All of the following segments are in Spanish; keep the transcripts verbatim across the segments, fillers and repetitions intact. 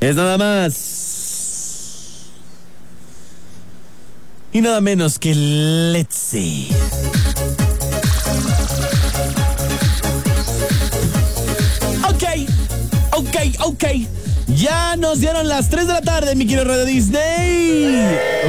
Es nada más y nada menos que Let's See. Ok, ok, ok. Ya nos dieron las tres de la tarde, mi querido Radio Disney.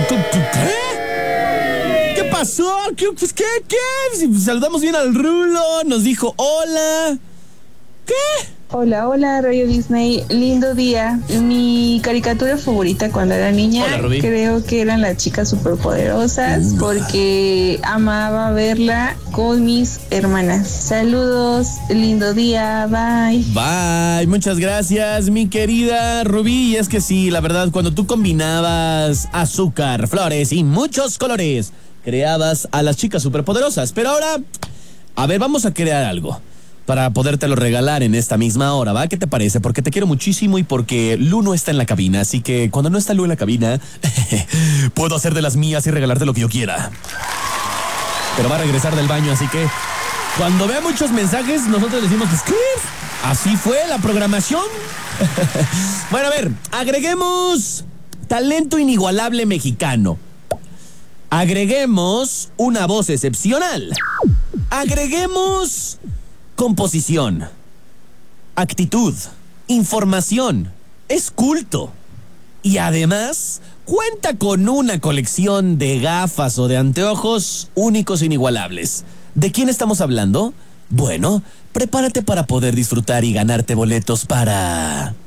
¿Qué? ¿Qué pasó? ¿Qué? Pues, ¿qué? ¿Qué? Saludamos bien al Rulo, nos dijo hola. ¿Qué? Hola, hola, Radio Disney. Lindo día. Mi caricatura favorita cuando era niña, Hola, Rubí. creo que eran las chicas superpoderosas, Uh. porque amaba verla con mis hermanas. Saludos, lindo día, bye. Bye, muchas gracias, mi querida Rubí. Y es que sí, la verdad, cuando tú combinabas azúcar, flores y muchos colores, creabas a las chicas superpoderosas. Pero ahora, a ver, vamos a crear algo para podértelo regalar en esta misma hora, ¿va? ¿Qué te parece? Porque te quiero muchísimo y porque Lu no está en la cabina, así que cuando no está Lu en la cabina, puedo hacer de las mías y regalarte lo que yo quiera. Pero va a regresar del baño, así que cuando vea muchos mensajes, nosotros decimos, pues, ¿qué? Así fue la programación. Bueno, a ver, agreguemos talento inigualable mexicano. Agreguemos una voz excepcional. Agreguemos composición, actitud, información, es culto. Y además, cuenta con una colección de gafas o de anteojos únicos e inigualables. ¿De quién estamos hablando? Bueno, prepárate para poder disfrutar y ganarte boletos para